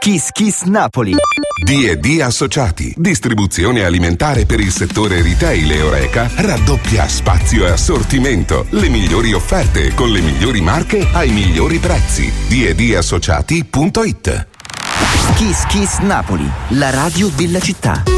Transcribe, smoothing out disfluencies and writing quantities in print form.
Kiss Kiss Napoli. D&D Associati, distribuzione alimentare per il settore retail e Horeca, raddoppia spazio e assortimento, le migliori offerte con le migliori marche ai migliori prezzi. D&Dassociati.it. Kiss Kiss Napoli, la radio della città.